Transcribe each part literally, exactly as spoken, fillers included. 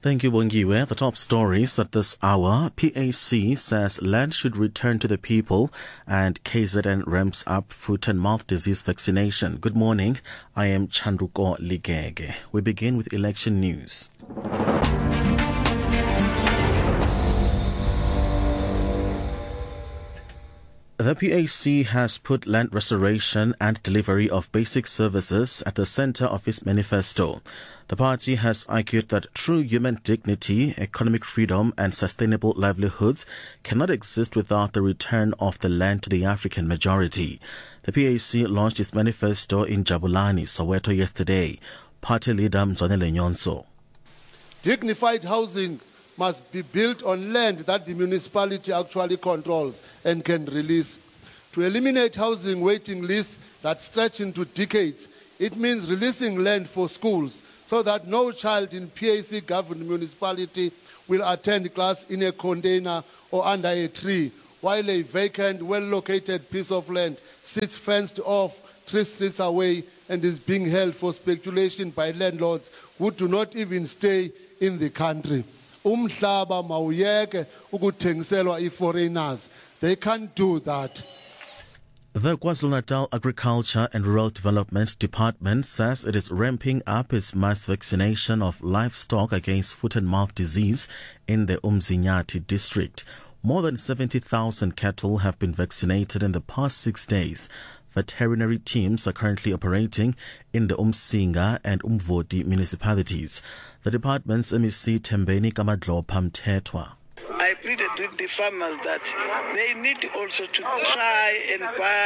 Thank you, Bongiwe. The top stories at this hour. P A C says land should return to the people and K Z N ramps up foot and mouth disease vaccination. Good morning. I am Chandruko Ligege. We begin with election news. The P A C has put land restoration and delivery of basic services at the center of its manifesto. The party has argued that true human dignity, economic freedom and sustainable livelihoods cannot exist without the return of the land to the African majority. The P A C launched its manifesto in Jabulani, Soweto yesterday. Party leader Mzwanele Nyonso. Dignified housing must be built on land that the municipality actually controls and can release. To eliminate housing waiting lists that stretch into decades, it means releasing land for schools so that no child in P A C-governed municipality will attend class in a container or under a tree, while a vacant, well-located piece of land sits fenced off three streets away and is being held for speculation by landlords who do not even stay in the country. Umhlaba mawuyeke ukuthengiselwa i-foreigners. They can't do that. The KwaZulu-Natal Agriculture and Rural Development Department says it is ramping up its mass vaccination of livestock against foot and mouth disease in the Umzinyathi district. More than seventy thousand cattle have been vaccinated in the past six days. Veterinary teams are currently operating in the Umsinga and Umvoti municipalities. The department's M E C Tembeni Kamadlopha Mthethwa. I pleaded with the farmers that they need also to try and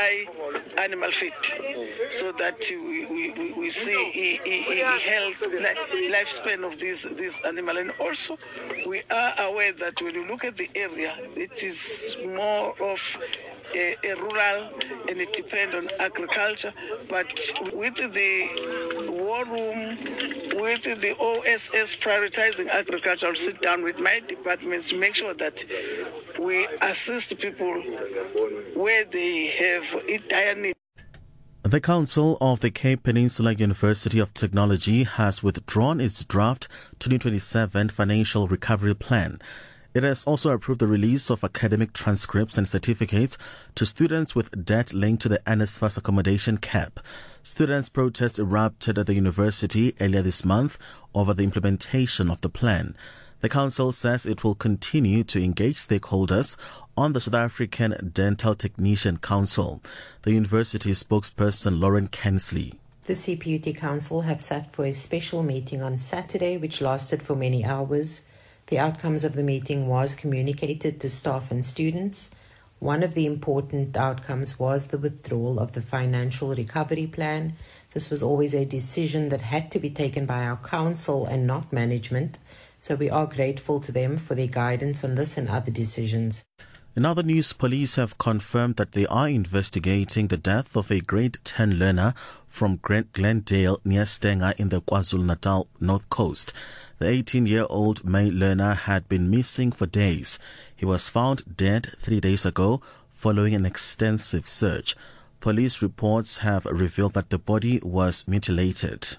buy animal feed so that we, we, we see a health lifespan of this, this animal. And also we are aware that when you look at the area, it is more of a, a rural and it depends on agriculture. But with the war room, with the O S S prioritizing agriculture, I'll sit down with my departments to make sure that we assist people where they have a dire need. The Council of the Cape Peninsula University of Technology has withdrawn its draft twenty twenty-seven financial recovery plan. It has also approved the release of academic transcripts and certificates to students with debt linked to the NSFAS accommodation cap. Students' protests erupted at the university earlier this month over the implementation of the plan. The council says it will continue to engage stakeholders on the South African Dental Technician Council. The university spokesperson Lauren Kensley. The C P U T Council have sat for a special meeting on Saturday, which lasted for many hours. The outcomes of the meeting was communicated to staff and students. One of the important outcomes was the withdrawal of the financial recovery plan. This was always a decision that had to be taken by our council and not management. So we are grateful to them for their guidance on this and other decisions. In other news, police have confirmed that they are investigating the death of a grade ten learner from Glendale near Stenga in the KwaZulu-Natal North Coast. The eighteen-year-old male learner had been missing for days. He was found dead three days ago following an extensive search. Police reports have revealed that the body was mutilated.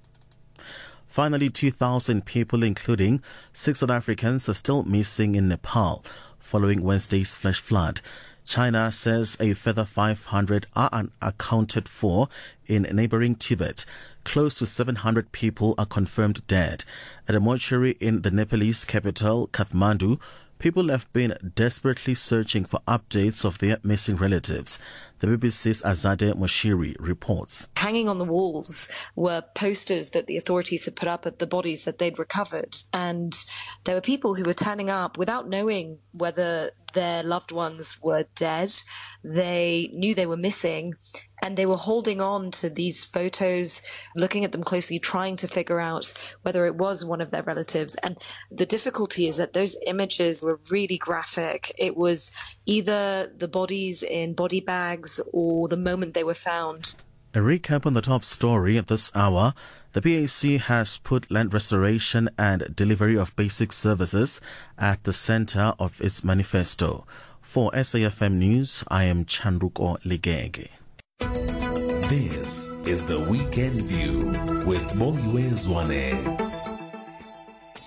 Finally, two thousand people, including six South Africans, are still missing in Nepal following Wednesday's flash flood. China says a further five hundred are unaccounted for in neighboring Tibet. Close to seven hundred people are confirmed dead. At a mortuary in the Nepalese capital, Kathmandu, people have been desperately searching for updates of their missing relatives. The B B C's Azadeh Moshiri reports. Hanging on the walls were posters that the authorities had put up of the bodies that they'd recovered. And there were people who were turning up without knowing whether their loved ones were dead. They knew they were missing, and they were holding on to these photos, looking at them closely, trying to figure out whether it was one of their relatives. And the difficulty is that those images were really graphic. It was either the bodies in body bags or the moment they were found. A recap on the top story at this hour. The P A C has put land restoration and delivery of basic services at the center of its manifesto. For S A F M News, I am Chandruko Ligege. This is the Weekend View with Bongiwe Zwane.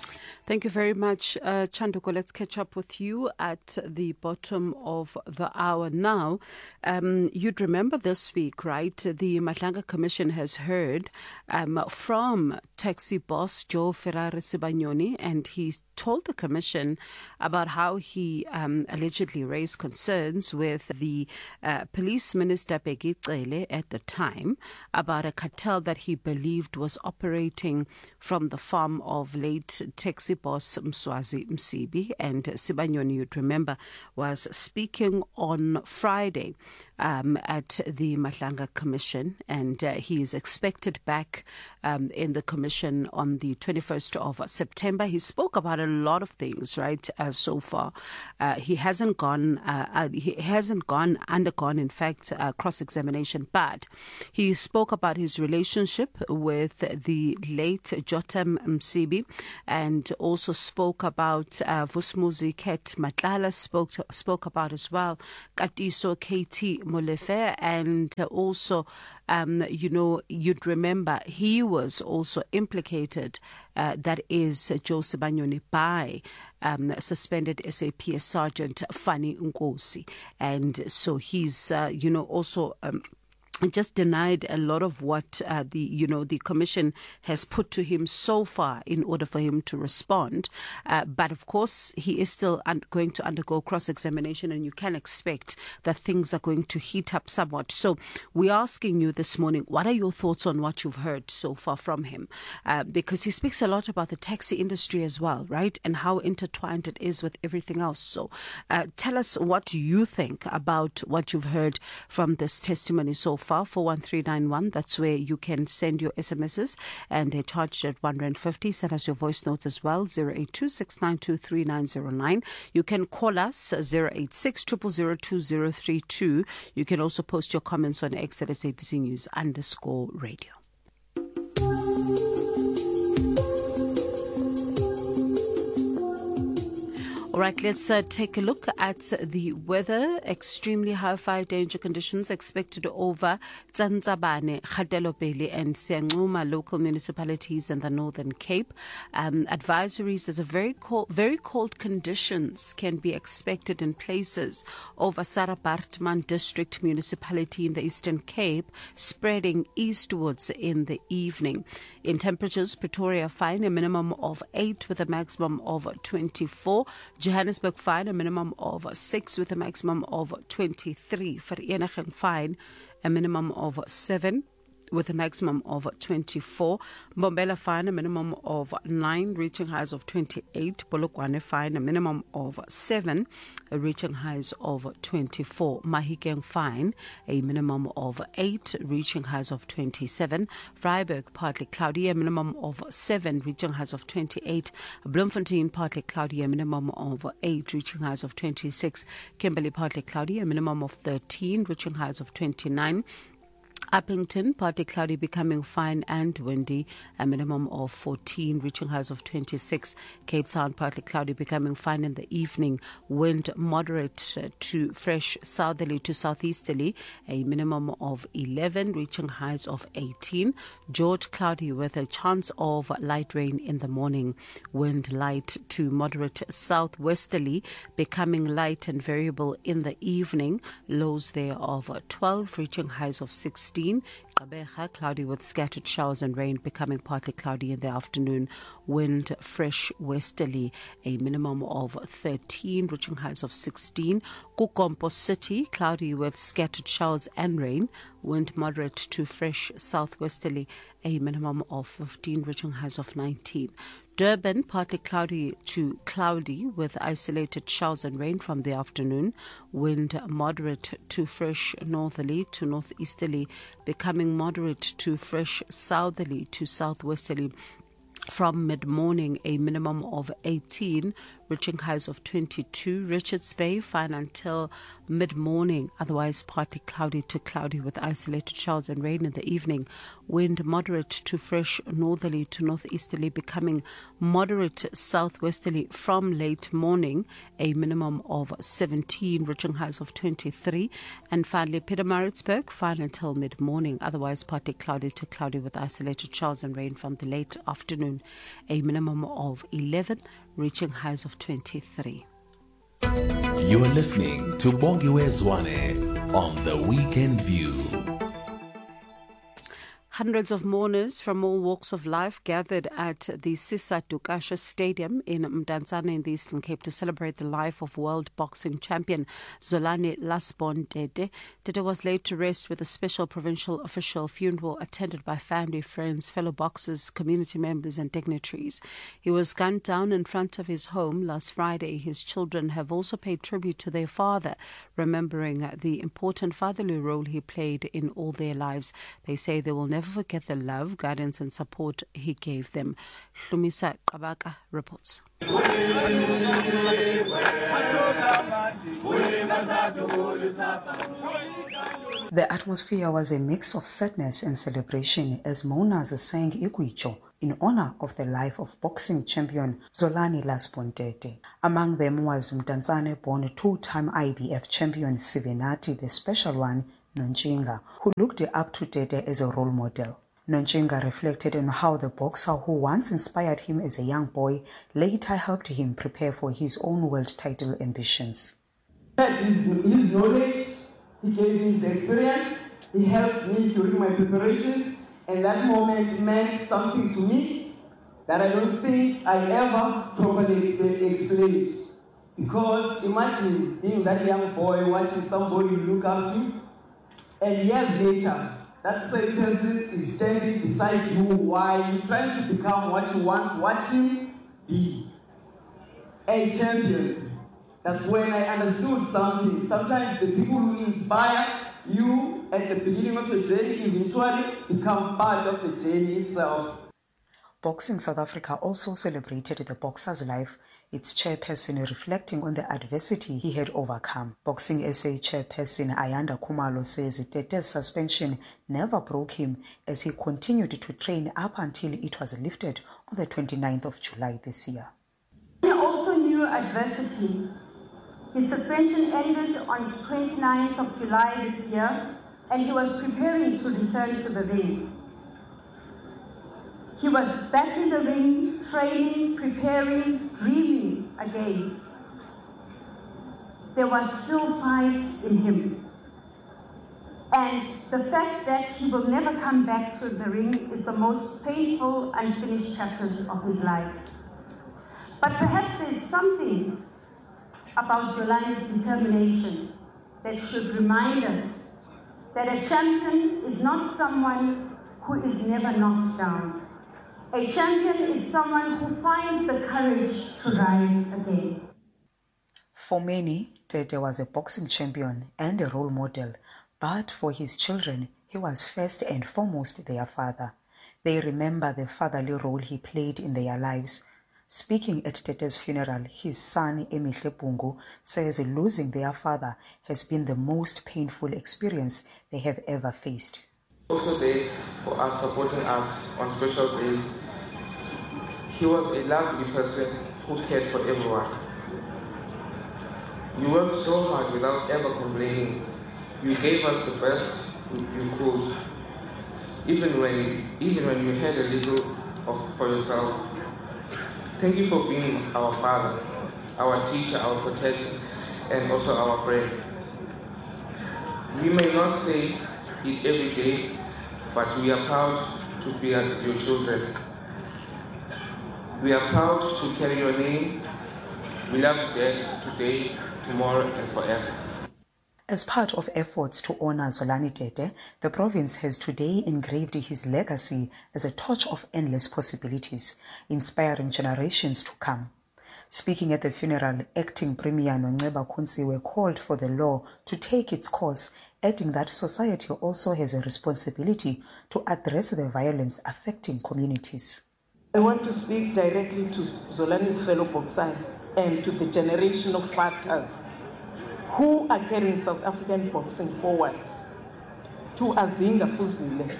Thank you very much, uh, Chanduko. Let's catch up with you at the bottom of the hour now. Um, you'd remember this week, right? The Matlanga Commission has heard um, from taxi boss Joe Ferrari Sibanyoni, and he told the Commission about how he um, allegedly raised concerns with the uh, police minister Bheki Cele at the time about a cartel that he believed was operating from the farm of late taxi boss Mswazi Msibi. And Sibanyoni, you'd remember, was speaking on Friday um, at the Matlanga Commission, and uh, he is expected back um, in the Commission on the twenty-first of September. He spoke about a lot of things, right? Uh, so far, uh, he hasn't gone. Uh, uh, he hasn't gone undergone, in fact, uh, cross-examination. But he spoke about his relationship with the late Jotam Msibi, and also spoke about uh, Vusmuzi Ket Matlala. Spoke to, spoke about as well Katiso K T Molefe, and also. Um, you know, you'd remember he was also implicated, uh, that is Joe Sibanyoni, by um, suspended S A P S Sergeant Fanny Nkosi. And so he's, uh, you know, also... Um, just denied a lot of what uh, the you know the Commission has put to him so far in order for him to respond. Uh, but of course, he is still un- going to undergo cross-examination, and you can expect that things are going to heat up somewhat. So we're asking you this morning, what are your thoughts on what you've heard so far from him? Uh, because he speaks a lot about the taxi industry as well, right? And how intertwined it is with everything else. So uh, tell us what you think about what you've heard from this testimony so far. four one three nine one. That's where you can send your S M Ses, and they're charged at one rand fifty. Send us your voice notes as well, zero eight two six nine two three nine zero nine. You can call us, zero eight six zero zero zero two zero three two. You can also post your comments on X at S A B C News underscore radio. All right, let's uh, take a look at the weather. Extremely high fire danger conditions expected over Tsantsabane, Kgatelopele and Siangxuma local municipalities in the Northern Cape. Um, advisories as a very cold, very cold conditions can be expected in places over Sarah Baartman District Municipality in the Eastern Cape, spreading eastwards in the evening. In temperatures, Pretoria fine a minimum of eight with a maximum of twenty-four. Johannesburg fine a minimum of six with a maximum of twenty-three. Vereeniging fine a minimum of seven with a maximum of twenty-four. Mbombela fine a minimum of nine, reaching highs of twenty-eight. Polokwane fine a minimum of seven, reaching highs of twenty-four. Mahikeng fine a minimum of eight, reaching highs of twenty-seven. Vryburg partly cloudy, a minimum of seven, reaching highs of twenty-eight. Bloemfontein partly cloudy, a minimum of eight, reaching highs of twenty-six. Kimberley partly cloudy, a minimum of thirteen, reaching highs of twenty-nine. Uppington, partly cloudy, becoming fine and windy, a minimum of fourteen, reaching highs of twenty-six. Cape Town, partly cloudy, becoming fine in the evening, wind moderate to fresh southerly to southeasterly, a minimum of eleven, reaching highs of eighteen. George, cloudy with a chance of light rain in the morning, wind light to moderate southwesterly, becoming light and variable in the evening, lows there of twelve, reaching highs of sixteen. Gqeberha, cloudy with scattered showers and rain, becoming partly cloudy in the afternoon, wind fresh westerly, a minimum of thirteen, reaching highs of sixteen. Kukompo City, cloudy with scattered showers and rain, wind moderate to fresh southwesterly, a minimum of fifteen, reaching highs of nineteen. Durban, partly cloudy to cloudy with isolated showers and rain from the afternoon. Wind moderate to fresh northerly to northeasterly, becoming moderate to fresh southerly to southwesterly. From mid-morning, a minimum of eighteen, reaching highs of twenty-two. Richards Bay, fine until mid-morning, otherwise partly cloudy to cloudy with isolated showers and rain in the evening. Wind moderate to fresh northerly to northeasterly, becoming moderate southwesterly from late morning, a minimum of seventeen, reaching highs of twenty-three. And finally, Pietermaritzburg, fine until mid-morning, otherwise partly cloudy to cloudy with isolated showers and rain from the late afternoon, a minimum of eleven, reaching highs of twenty-three. You're listening to Bongiwe Zwane on The Weekend View. Hundreds of mourners from all walks of life gathered at the Sisa Dukasha Stadium in Mdantsane in the Eastern Cape to celebrate the life of world boxing champion Zolani Lasbon Dede. Dede was laid to rest with a special provincial official funeral attended by family, friends, fellow boxers, community members and dignitaries. He was gunned down in front of his home last Friday. His children have also paid tribute to their father, remembering the important fatherly role he played in all their lives. They say they will never forget the love, guidance and support he gave them. Hlumisa Kabaka reports. The atmosphere was a mix of sadness and celebration as mourners sang Iguicho in honor of the life of boxing champion Zolani Lasbon Dede. Among them was Mdantsane-born two-time I B F champion Sivenati, the special one, Nontshinga, who looked up to Dede as a role model. Nontshinga reflected on how the boxer who once inspired him as a young boy later helped him prepare for his own world title ambitions. His, his knowledge, he gave me his experience, he helped me during my preparations, and that moment meant something to me that I don't think I ever properly explained. Because imagine being that young boy watching somebody you look up to, and years later, that same person is standing beside you while you're trying to become what you want to watch him be. A champion. That's when I understood something. Sometimes the people who inspire you at the beginning of your journey eventually become part of the journey itself. Boxing South Africa also celebrated the boxer's life, its chairperson reflecting on the adversity he had overcome. Boxing S A chairperson Ayanda Kumalo says Dede's suspension never broke him as he continued to train up until it was lifted on the twenty-ninth of July this year. He also knew adversity. His suspension ended on the twenty-ninth of July this year, and he was preparing to return to the ring. He was back in the ring, training, preparing, dreaming again. There was still fight in him. And the fact that he will never come back to the ring is the most painful unfinished chapters of his life. But perhaps there's something about Zolani's determination that should remind us that a champion is not someone who is never knocked down. A champion is someone who finds the courage to rise again. For many, Dede was a boxing champion and a role model, but for his children, he was first and foremost their father. They remember the fatherly role he played in their lives. Speaking at Dede's funeral, his son, Emihle Bungu, says losing their father has been the most painful experience they have ever faced. Also there for us, supporting us on special days. He was a lovely person who cared for everyone. You worked so hard without ever complaining. You gave us the best you could, even when, even when you had a little of for yourself. Thank you for being our father, our teacher, our protector, and also our friend. We may not say it every day, but we are proud to be your children. We are proud to carry your name. We love death today, tomorrow, and forever. As part of efforts to honor Zolani Dede, the province has today engraved his legacy as a torch of endless possibilities, inspiring generations to come. Speaking at the funeral, Acting Premier Nongceba Kunziwe called for the law to take its course, adding that society also has a responsibility to address the violence affecting communities. I want to speak directly to Zolani's fellow boxers and to the generation of fighters who are carrying South African boxing forward. To Azinga Fuzile,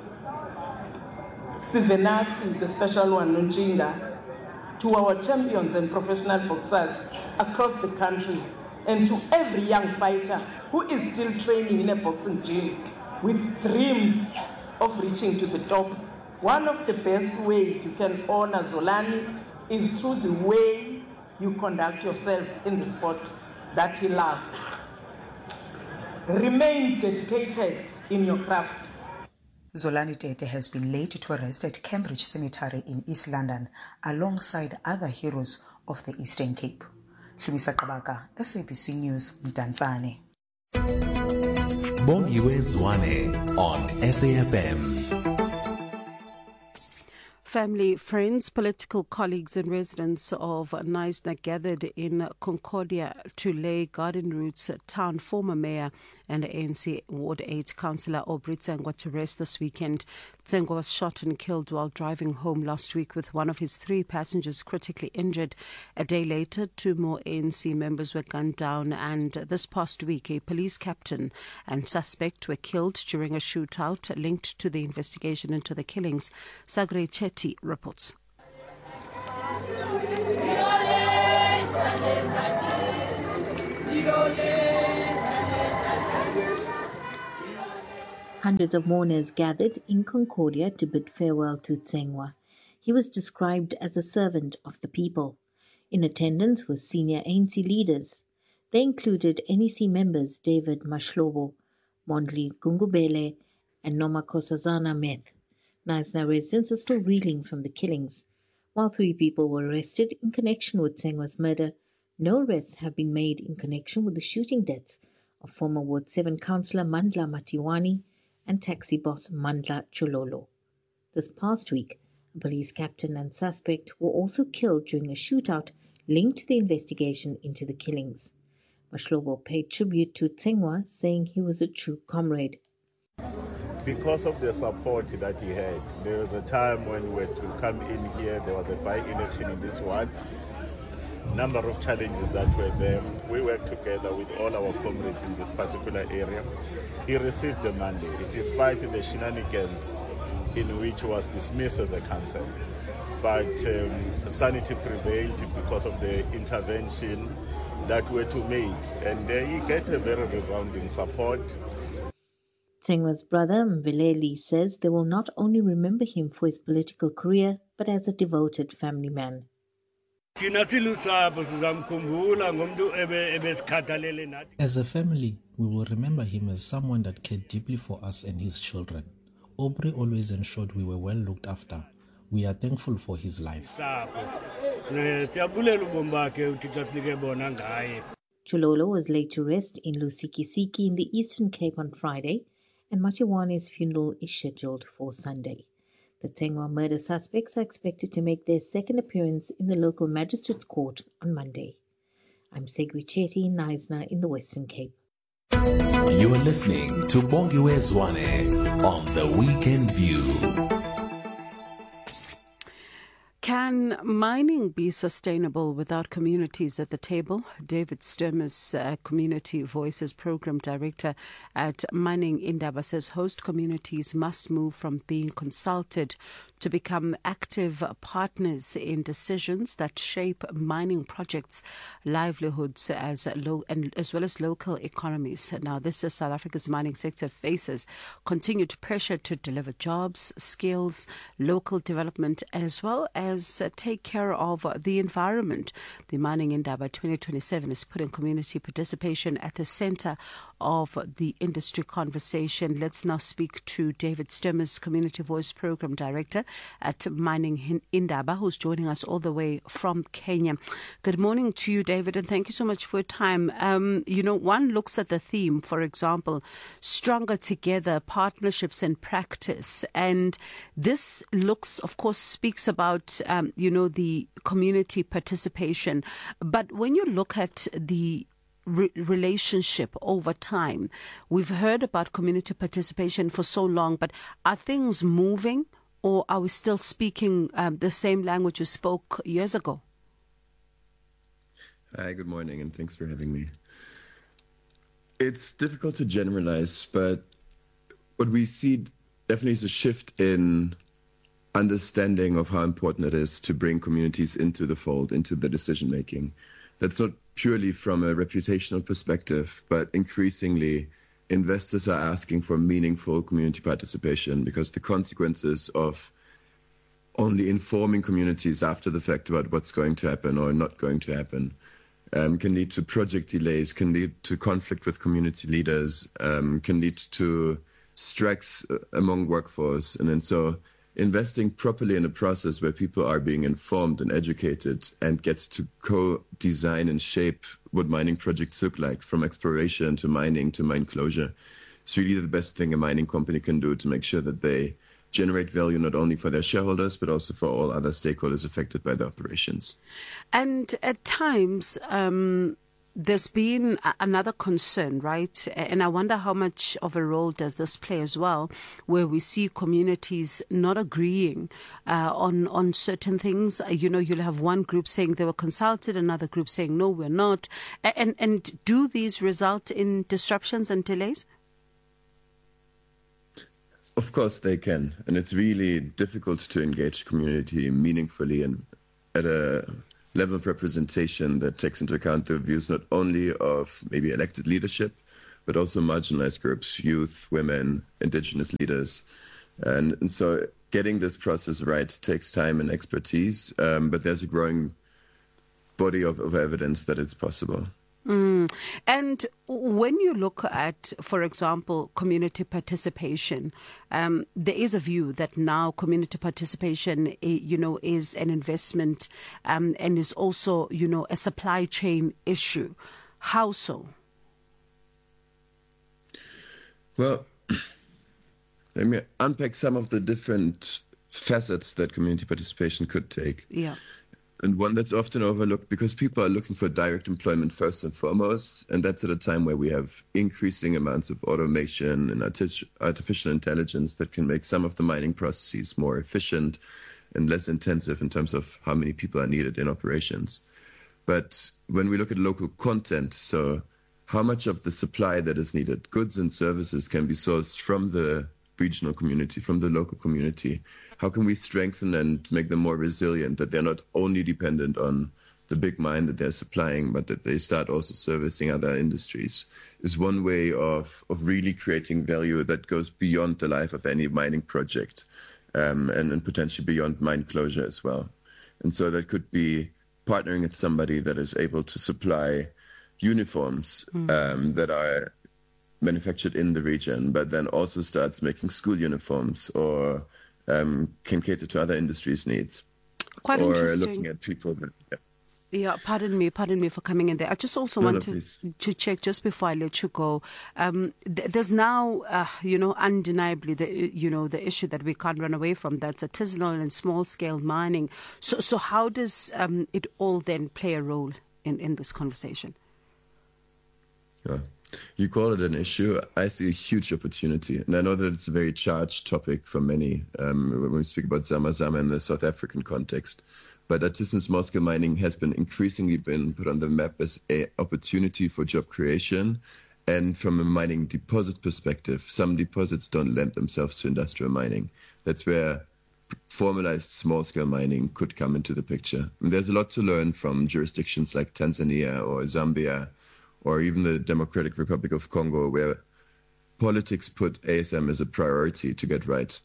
Sivenati, the special one, Nujinga, to our champions and professional boxers across the country, and to every young fighter who is still training in a boxing gym with dreams of reaching to the top. One of the best ways you can honor Zolani is through the way you conduct yourself in the sport that he loved. Remain dedicated in your craft. Zolani Tete has been laid to rest at Cambridge Cemetery in East London alongside other heroes of the Eastern Cape. Hlumisa Kabaka, S A B C News, Mdantsane. Bongiwe Zwane on S A F M. Family, friends, political colleagues and residents of Knysna gathered in Concordia to lay garden roots town former mayor and A N C Ward eight councillor Aubrey Tsengwa to rest this weekend. Tsengwa was shot and killed while driving home last week with one of his three passengers critically injured. A day later, two more A N C members were gunned down, and this past week a police captain and suspect were killed during a shootout linked to the investigation into the killings. Sagre Chetty reports. Hundreds of mourners gathered in Concordia to bid farewell to Tsengwa. He was described as a servant of the people. In attendance were senior A N C leaders. They included N E C members David Mashlobo, Mondli Gungubele, and Nomakosazana Meth. Knysna residents are still reeling from the killings. While three people were arrested in connection with Tsengwa's murder, no arrests have been made in connection with the shooting deaths of former Ward seven councillor Mandla Matiwani and taxi boss Mandla Chololo. This past week, a police captain and suspect were also killed during a shootout linked to the investigation into the killings. Mashlobo paid tribute to Tsengwa, saying he was a true comrade. Because of the support that he had, there was a time when we were to come in here, there was a by-election in this ward, number of challenges that were there. We worked together with all our comrades in this particular area. He received the mandate, despite the shenanigans in which he was dismissed as a council. But um, sanity prevailed because of the intervention that we were to make, and uh, he got a very resounding support. Tsengwa's brother, Mveleli, says they will not only remember him for his political career, but as a devoted family man. As a family, we will remember him as someone that cared deeply for us and his children. Aubrey always ensured we were well looked after. We are thankful for his life. Chololo was laid to rest in Lusikisiki in the Eastern Cape on Friday, and Matiwani's funeral is scheduled for Sunday. The Tsengwa murder suspects are expected to make their second appearance in the local magistrates' court on Monday. I'm Segwi Chetty in Knysna in the Western Cape. You are listening to Bongiwe Zwane on The Weekend View. Can mining be sustainable without communities at the table? David Sturmes, uh, Community Voices Program Director at Mining Indaba, says host communities must move from being consulted to become active partners in decisions that shape mining projects, livelihoods, as low and as well as local economies. Now, this is South Africa's mining sector faces continued pressure to deliver jobs, skills, local development, as well as uh, take care of uh, the environment. The Mining Indaba twenty twenty-seven is putting community participation at the center of the industry conversation. Let's now speak to David Sturmes, Community Voice Program Director at Mining Indaba, who's joining us all the way from Kenya. Good morning to you, David, and thank you so much for your time. Um, you know, one looks at the theme, for example, stronger together, partnerships and practice. And this looks, of course, speaks about, um, you know, the community participation. But when you look at the Re- relationship over time, we've heard about community participation for so long, but are things moving or are we still speaking um, the same language you spoke years ago? Hi, good morning, and thanks for having me. It's difficult to generalize, but what we see definitely is a shift in understanding of how important it is to bring communities into the fold, into the decision making. That's not purely from a reputational perspective, but increasingly investors are asking for meaningful community participation, because the consequences of only informing communities after the fact about what's going to happen or not going to happen um, can lead to project delays, can lead to conflict with community leaders, um, can lead to strikes among workforce. And then so investing properly in a process where people are being informed and educated and gets to co-design and shape what mining projects look like, from exploration to mining to mine closure. It's really the best thing a mining company can do to make sure that they generate value not only for their shareholders, but also for all other stakeholders affected by the operations. And at times, um, there's been a- another concern, right? And I wonder how much of a role does this play as well, where we see communities not agreeing uh, on, on certain things. Uh, you know, you'll have one group saying they were consulted, another group saying, no, we're not. And, and do these result in disruptions and delays? Of course they can. And it's really difficult to engage community meaningfully and at a level of representation that takes into account the views not only of maybe elected leadership, but also marginalized groups, youth, women, indigenous leaders. And, and so getting this process right takes time and expertise, um, but there's a growing body of, of evidence that it's possible. Mm. And when you look at, for example, community participation, um, there is a view that now community participation, you know, is an investment um, and is also, you know, a supply chain issue. How so? Well, let me unpack some of the different facets that community participation could take. Yeah. And one that's often overlooked, because people are looking for direct employment first and foremost, and that's at a time where we have increasing amounts of automation and arti- artificial intelligence that can make some of the mining processes more efficient and less intensive in terms of how many people are needed in operations. But when we look at local content, so how much of the supply that is needed, goods and services, can be sourced from the regional community, from the local community? How can we strengthen and make them more resilient, that they're not only dependent on the big mine that they're supplying, but that they start also servicing other industries, is one way of, of really creating value that goes beyond the life of any mining project, um, and, and potentially beyond mine closure as well. And so that could be partnering with somebody that is able to supply uniforms mm. um, that are manufactured in the region, but then also starts making school uniforms, or um, can cater to other industries' needs. Quite or interesting. Looking at people that, yeah. Yeah, pardon me, pardon me for coming in there. I just also no, want no, to, to check, just before I let you go, um, th- there's now, uh, you know, undeniably, the you know, the issue that we can't run away from, that's artisanal and small-scale mining. So, so how does um, it all then play a role in, in this conversation? Yeah. You call it an issue. I see a huge opportunity. And I know that it's a very charged topic for many um, when we speak about Zama Zama in the South African context. But artisan small-scale mining has been increasingly been put on the map as an opportunity for job creation. And from a mining deposit perspective, some deposits don't lend themselves to industrial mining. That's where formalized small-scale mining could come into the picture. And there's a lot to learn from jurisdictions like Tanzania or Zambia, or even the Democratic Republic of Congo, where politics put A S M as a priority to get right.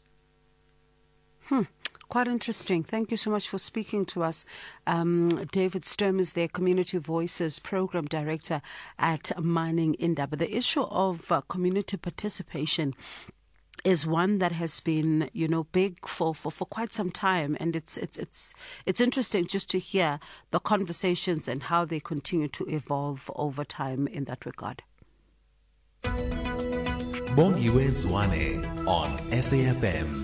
Hmm. Quite interesting. Thank you so much for speaking to us. Um, David Sturm is their Community Voices Program Director at Mining Inda. But the issue of uh, community participation is one that has been, you know, big for, for, for quite some time, and it's it's it's it's interesting just to hear the conversations and how they continue to evolve over time in that regard. Bongiwe Zwane on S A F M.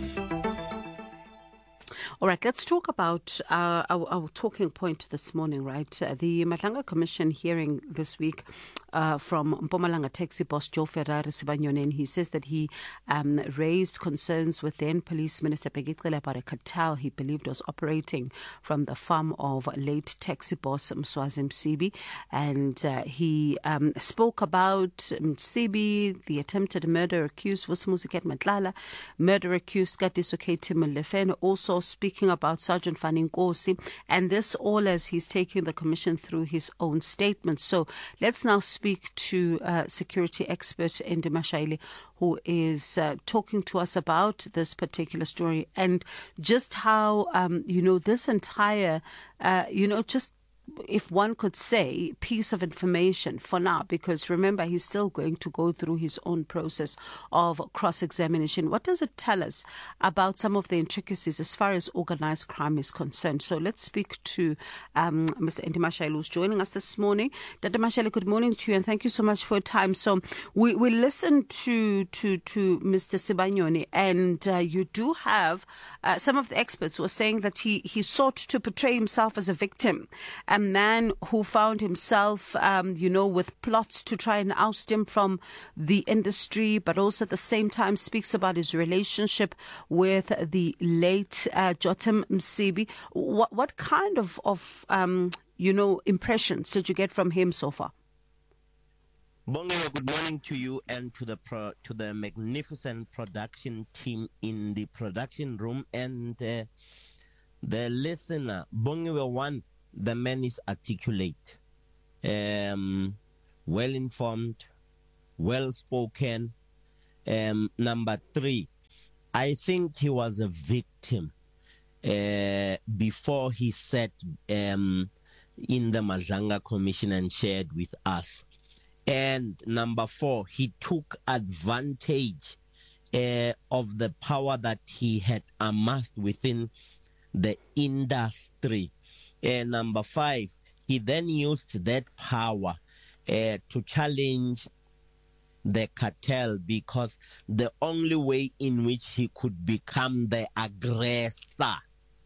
All right, let's talk about uh, our, our talking point this morning, right? Uh, the Madlanga Commission hearing this week uh, from Mpumalanga taxi boss Joe Ferrari Sibanyoni, and he says that he um, raised concerns with then Police Minister Bheki Cele about a cartel he believed was operating from the farm of late taxi boss Mswazi Msibi, and uh, he um, spoke about Msibi, the attempted murder accused Vusimuziket Matlala, murder accused Katiso K. Timolefene, also speaking about Sergeant Fanny Nkosi, and this all as he's taking the commission through his own statement. So let's now speak to uh, security expert Endi Mashaile, who is uh, talking to us about this particular story and just how, um, you know, this entire, uh, you know, just if one could say, piece of information for now, because remember, he's still going to go through his own process of cross-examination. What does it tell us about some of the intricacies as far as organized crime is concerned? So let's speak to um, Mister Endi Mashaile, who's joining us this morning. Doctor Mashaile, good morning to you, and thank you so much for your time. So we, we listened to, to, to Mister Sibanyoni, and uh, you do have uh, some of the experts who are saying that he, he sought to portray himself as a victim. A man who found himself, um, you know, with plots to try and oust him from the industry, but also at the same time speaks about his relationship with the late uh, Jotham Msibi. What, what kind of, of um, you know, impressions did you get from him so far? Bongo, good morning to you and to the pro, to the magnificent production team in the production room and uh, the listener. Bongo, one. The man is articulate, um, well-informed, well-spoken. Um, number three, I think he was a victim uh, before he sat um, in the Madlanga Commission and shared with us. And number four, he took advantage uh, of the power that he had amassed within the industry. And number five, he then used that power uh, to challenge the cartel, because the only way in which he could become the aggressor,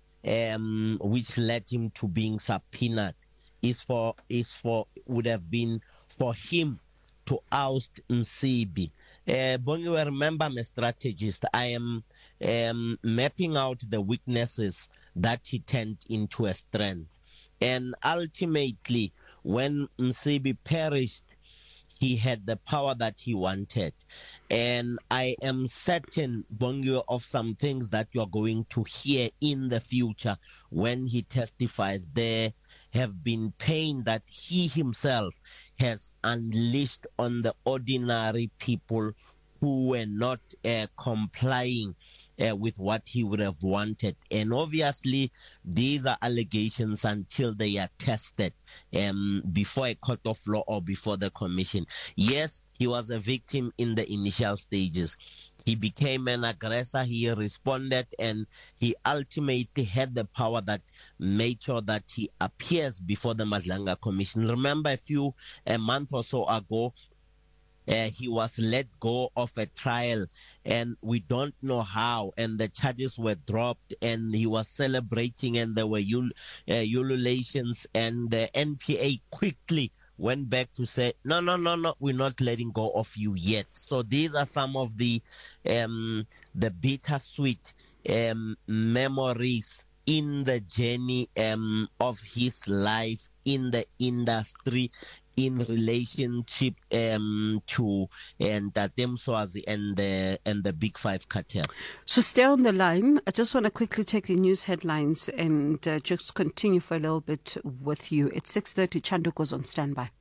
um, which led him to being subpoenaed, is for is for would have been for him to oust Msibi. Uh, Bongo, remember, I'm a strategist. I am um, mapping out the weaknesses that he turned into a strength. And ultimately, when Msibi perished, he had the power that he wanted. And I am certain, Bongo, of some things that you are going to hear in the future when he testifies. There have been pain that he himself has unleashed on the ordinary people who were not uh, complying Uh, with what he would have wanted. And obviously, these are allegations until they are tested um, before a court of law or before the commission. Yes, he was a victim in the initial stages. He became an aggressor, he responded, and he ultimately had the power that made sure that he appears before the Madlanga Commission. Remember, a few, a month or so ago, Uh, he was let go of a trial, and we don't know how, and the charges were dropped, and he was celebrating, and there were ul- uh, ululations, and the N P A quickly went back to say, no, no, no, no, we're not letting go of you yet. So these are some of the um, the bittersweet um, memories in the journey um, of his life in the industry, in relationship um, to and uh, Mswazi and the and the Big Five cartel. So stay on the line. I just want to quickly take the news headlines and uh, just continue for a little bit with you. It's six thirty. Chando goes on standby.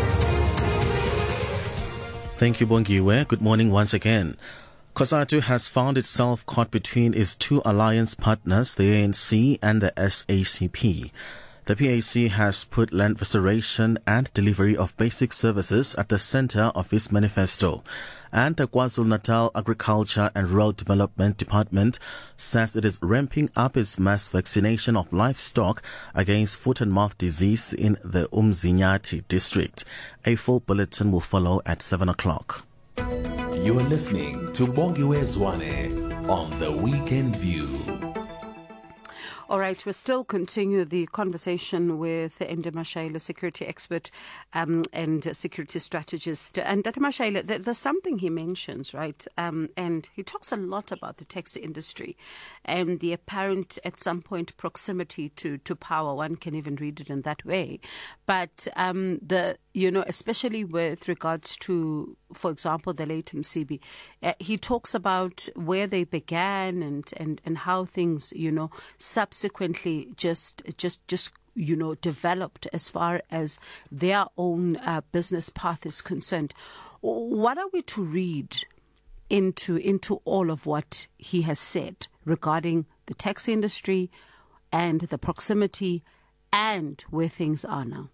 Thank you, Bongiwe. Good morning once again. COSATU has found itself caught between its two alliance partners, the A N C and the S A C P. The P A C has put land restoration and delivery of basic services at the center of its manifesto. And the KwaZulu-Natal Agriculture and Rural Development Department says it is ramping up its mass vaccination of livestock against foot and mouth disease in the Umzinyathi district. A full bulletin will follow at seven o'clock. You are listening to Bongiwe Zwane on The Weekend View. All right, we'll still continue the conversation with Ndate Mashayile, security expert um, and security strategist. And Ndate Mashayile, there's something he mentions, right? Um, and he talks a lot about the taxi industry and the apparent, at some point, proximity to, to power. One can even read it in that way. But um, the you know, especially with regards to, for example, the late Msibi, uh, he talks about where they began and, and, and how things, you know, subsequently just just just you know developed as far as their own uh, business path is concerned. What are we to read into into all of what he has said regarding the taxi industry and the proximity and where things are now?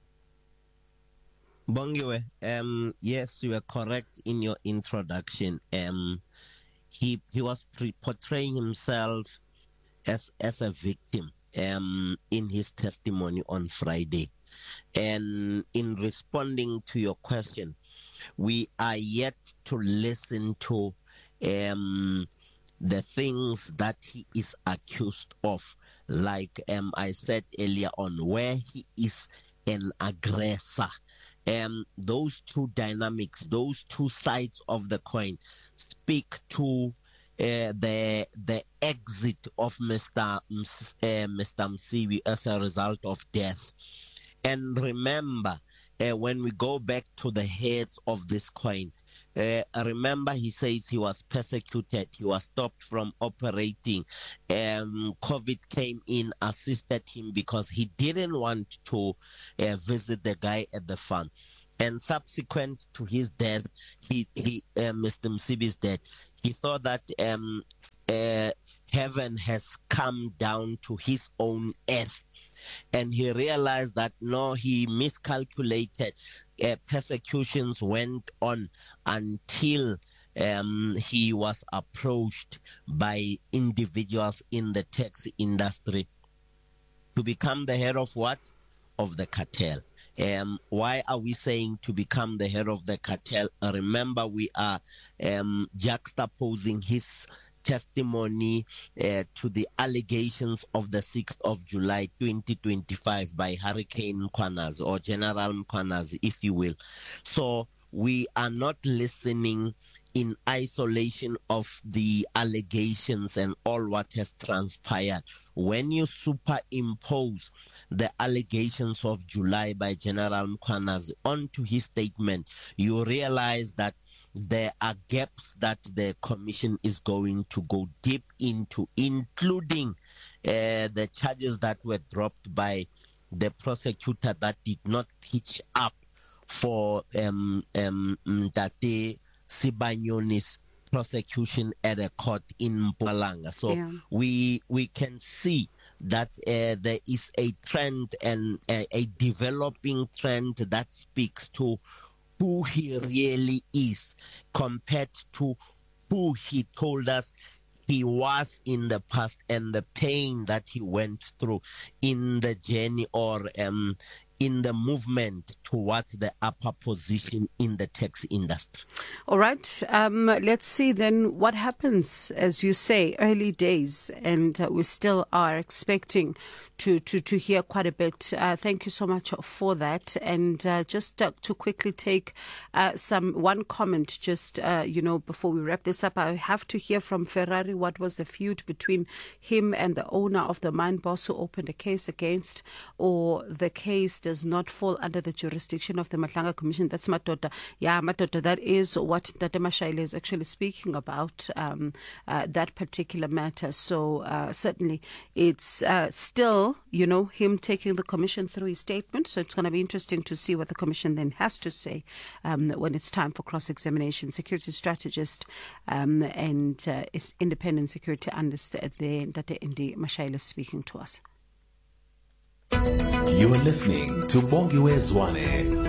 Bongiwe, um, yes, you are correct in your introduction. Um, he he was pre- portraying himself as as a victim um, in his testimony on Friday. And in responding to your question, we are yet to listen to um, the things that he is accused of. Like um, I said earlier on, where he is an aggressor. Um, those two dynamics, those two sides of the coin speak to uh, the the exit of Mister Ms, uh, Mister Msibi as a result of death. And remember, uh, when we go back to the heads of this coin, uh, remember he says he was persecuted, he was stopped from operating. Um, COVID came in, assisted him because he didn't want to uh, visit the guy at the farm. And subsequent to his death, he, he uh, Mister Msibi's death, he thought that um, uh, heaven has come down to his own earth. And he realized that no, he miscalculated. Uh, persecutions went on until um, he was approached by individuals in the taxi industry to become the head of what? Of the cartel. Um, why are we saying to become the head of the cartel? Uh, remember, we are um, juxtaposing his testimony uh, to the allegations of the sixth of July twenty twenty-five by Hurricane Mkhwanazi, or General Mkhwanazi, if you will. So we are not listening in isolation of the allegations and all what has transpired. When you superimpose the allegations of July by General Mkhwanazi onto his statement, you realize that there are gaps that the commission is going to go deep into, including uh, the charges that were dropped by the prosecutor that did not pitch up for um, um, Ndate Sibanyoni's prosecution at a court in Mpumalanga. So yeah. we we can see that uh, there is a trend and a, a developing trend that speaks to who he really is compared to who he told us he was in the past and the pain that he went through in the journey or um, in the movement towards the upper position in the taxi industry. All right. Um, let's see then what happens, as you say, early days, and uh, we still are expecting to, to, to hear quite a bit. Uh, thank you so much for that. And uh, just uh, to quickly take uh, some one comment, just, uh, you know, before we wrap this up, I have to hear from Ferrari what was the feud between him and the owner of the mine boss who opened a case against, or the case does not fall under the jurisdiction of the Matlanga Commission. That's Matoda. Yeah, Matoda, that is what Ndate Mashayile is actually speaking about, um, uh, that particular matter. So uh, certainly it's uh, still, you know, him taking the commission through his statement. So it's going to be interesting to see what the commission then has to say um, when it's time for cross-examination. Security strategist um, and uh, is independent security analyst there, Ndate Mashayile, speaking to us. You are listening to Bongiwe Zwane.